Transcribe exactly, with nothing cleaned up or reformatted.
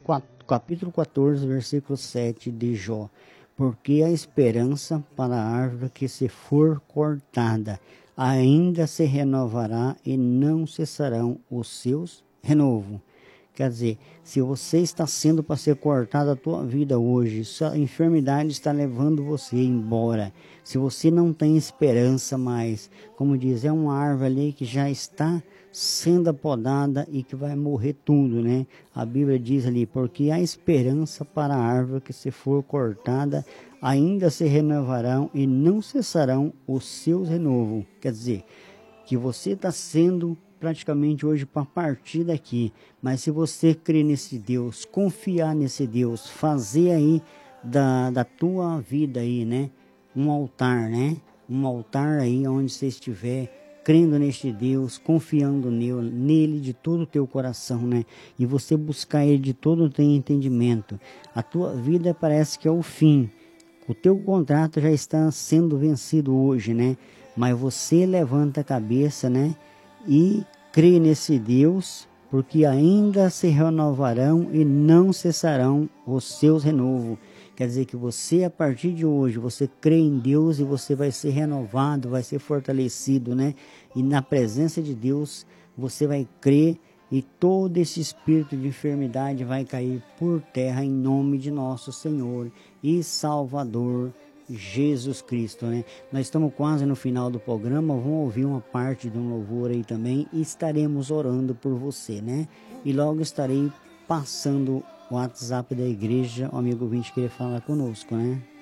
capítulo quatorze, versículo sete de Jó. Porque a esperança para a árvore que se for cortada ainda se renovará e não cessarão os seus renovo. Quer dizer, se você está sendo para ser cortado a tua vida hoje, se a enfermidade está levando você embora, se você não tem esperança mais, como diz, é uma árvore ali que já está sendo podada e que vai morrer tudo, né? A Bíblia diz ali, porque há esperança para a árvore que se for cortada, ainda se renovarão e não cessarão os seus renovos. Quer dizer, que você está sendo praticamente hoje para partir daqui, mas se você crer nesse Deus, confiar nesse Deus, fazer aí da, da tua vida aí, né, um altar, né, um altar aí onde você estiver, crendo neste Deus, confiando nele, nele de todo o teu coração, né, e você buscar ele de todo o teu entendimento, a tua vida parece que é o fim, o teu contrato já está sendo vencido hoje, né, mas você levanta a cabeça, né, e crê nesse Deus, porque ainda se renovarão e não cessarão os seus renovos. Quer dizer que você, a partir de hoje, você crê em Deus e você vai ser renovado, vai ser fortalecido, né? E na presença de Deus, você vai crer e todo esse espírito de enfermidade vai cair por terra em nome de nosso Senhor e Salvador Jesus Cristo, né? Nós estamos quase no final do programa, vamos ouvir uma parte de um louvor aí também e estaremos orando por você, né? E logo estarei passando o WhatsApp da igreja, o amigo ouvinte querer falar conosco, né?